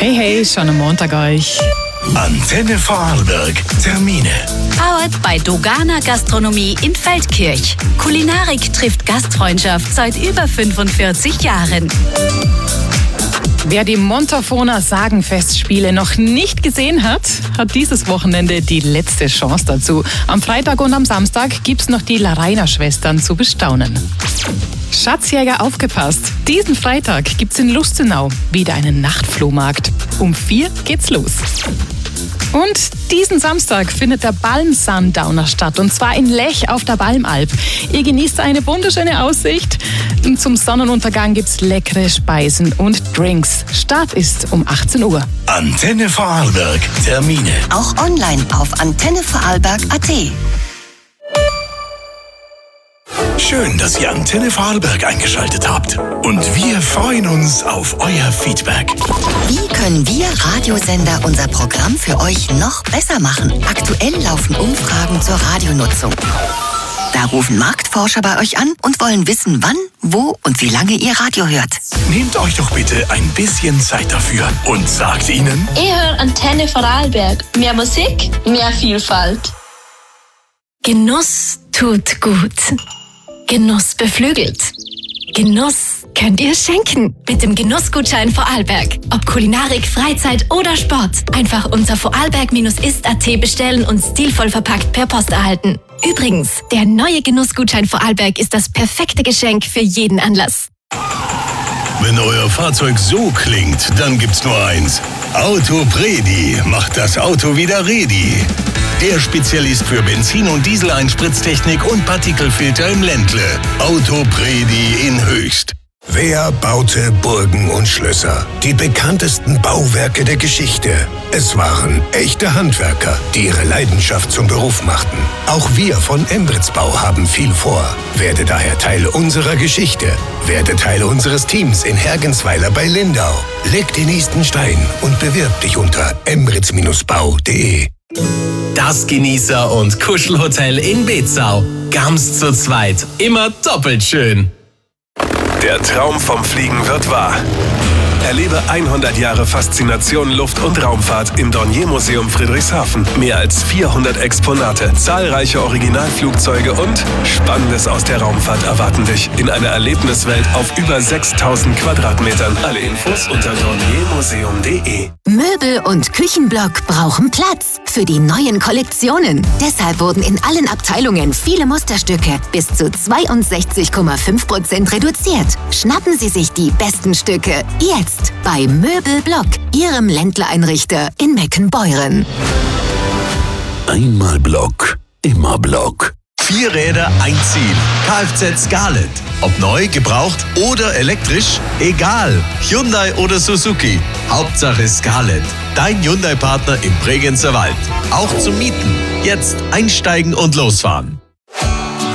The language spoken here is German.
Hey, hey, schon am Montag euch. Antenne Vorarlberg. Termine. Powered bei Dogana Gastronomie in Feldkirch. Kulinarik trifft Gastfreundschaft seit über 45 Jahren. Wer die Montafona Sagenfestspiele noch nicht gesehen hat, hat dieses Wochenende die letzte Chance dazu. Am Freitag und am Samstag gibt's noch die Larainer-Schwestern zu bestaunen. Schatzjäger, aufgepasst! Diesen Freitag gibt's in Lustenau wieder einen Nachtflohmarkt. Um 4 geht's los. Und diesen Samstag findet der Balm-Sundowner statt, und zwar in Lech auf der Balmalp. Ihr genießt eine wunderschöne Aussicht. Zum Sonnenuntergang gibt's leckere Speisen und Drinks. Start ist um 18 Uhr. Antenne Vorarlberg. Termine. Auch online auf antennevorarlberg.at. Schön, dass ihr Antenne Vorarlberg eingeschaltet habt. Und wir freuen uns auf euer Feedback. Wie können wir Radiosender unser Programm für euch noch besser machen? Aktuell laufen Umfragen zur Radionutzung. Da rufen Marktforscher bei euch an und wollen wissen, wann, wo und wie lange ihr Radio hört. Nehmt euch doch bitte ein bisschen Zeit dafür und sagt ihnen: Ich höre Antenne Vorarlberg. Mehr Musik, mehr Vielfalt. Genuss tut gut. Genuss beflügelt. Genuss könnt ihr schenken mit dem Genussgutschein Vorarlberg. Ob Kulinarik, Freizeit oder Sport. Einfach unter vorarlberg-ist.at bestellen und stilvoll verpackt per Post erhalten. Übrigens, der neue Genussgutschein Vorarlberg ist das perfekte Geschenk für jeden Anlass. Wenn euer Fahrzeug so klingt, dann gibt's nur eins. Autopredi macht das Auto wieder ready. Der Spezialist für Benzin- und Diesel-Einspritztechnik und Partikelfilter im Ländle. Autopredi in Höchst. Wer baute Burgen und Schlösser? Die bekanntesten Bauwerke der Geschichte. Es waren echte Handwerker, die ihre Leidenschaft zum Beruf machten. Auch wir von Embritzbau haben viel vor. Werde daher Teil unserer Geschichte. Werde Teil unseres Teams in Hergensweiler bei Lindau. Leg den nächsten Stein und bewirb dich unter embritz-bau.de. Das Genießer- und Kuschelhotel in Betzau. Ganz zu zweit. Immer doppelt schön. Der Traum vom Fliegen wird wahr. Erlebe 100 Jahre Faszination Luft- und Raumfahrt im Dornier-Museum Friedrichshafen. Mehr als 400 Exponate, zahlreiche Originalflugzeuge und Spannendes aus der Raumfahrt erwarten dich in einer Erlebniswelt auf über 6000 Quadratmetern. Alle Infos unter dorniermuseum.de. Möbel- und Küchenblock brauchen Platz für die neuen Kollektionen. Deshalb wurden in allen Abteilungen viele Musterstücke bis zu 62,5% reduziert. Schnappen Sie sich die besten Stücke jetzt bei Möbelblock, Ihrem Ländler-Einrichter in Meckenbeuren. Einmal Block, immer Block. 4 Räder, ein Ziel. Kfz Scarlett. Ob neu, gebraucht oder elektrisch, egal. Hyundai oder Suzuki. Hauptsache Scarlett. Dein Hyundai-Partner im Bregenzer Wald. Auch zum Mieten. Jetzt einsteigen und losfahren.